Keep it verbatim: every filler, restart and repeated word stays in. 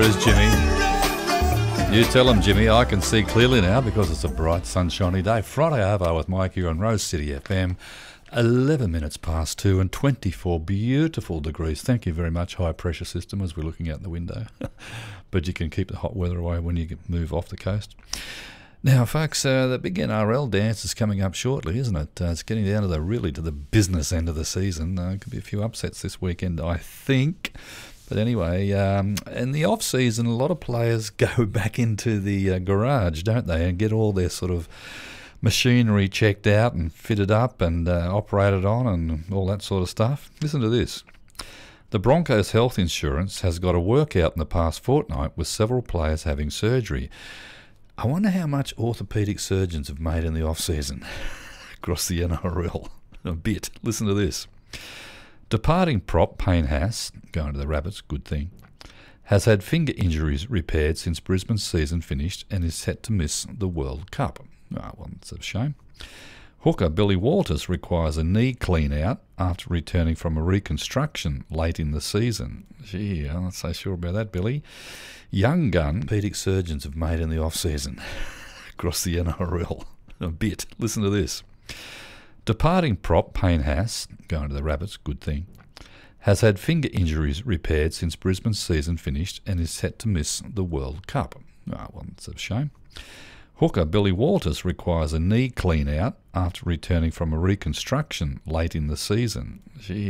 is Jimmy. You tell him, Jimmy, I can see clearly now because it's a bright, sunshiny day. Friday Arvo with Mike here on Rose City F M. eleven minutes past two and twenty-four beautiful degrees. Thank you very much, high pressure system, as we're looking out the window. But you can keep the hot weather away when you move off the coast. Now, folks, uh, the big N R L dance is coming up shortly, isn't it? Uh, it's getting down to the really to the business end of the season. Uh, could be a few upsets this weekend, I think. But anyway, um, in the off-season, a lot of players go back into the uh, garage, don't they, and get all their sort of machinery checked out and fitted up and uh, operated on and all that sort of stuff. Listen to this. The Broncos Health Insurance has got a workout in the past fortnight with several players having surgery. I wonder how much orthopaedic surgeons have made in the off-season across the N R L. A bit. Listen to this. Departing prop Payne Haas, going to the Rabbits, good thing, has had finger injuries repaired since Brisbane's season finished and is set to miss the World Cup. Ah, well, that's a shame. Hooker Billy Walters requires a knee clean-out after returning from a reconstruction late in the season. Gee, I'm not so sure about that, Billy. Young gun orthopaedic surgeons have made in the off-season across the N R L. A bit. Listen to this. Departing prop Payne Haas, going to the Rabbits, good thing, has had finger injuries repaired since Brisbane's season finished and is set to miss the World Cup. Ah, well, that's a shame. Hooker Billy Walters requires a knee clean-out after returning from a reconstruction late in the season. Gee,